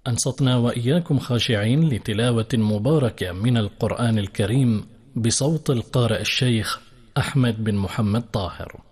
أنصتنا وإياكم خاشعين لتلاوة مباركة من القرآن الكريم بصوت القارئ الشيخ أحمد بن محمد طاهر.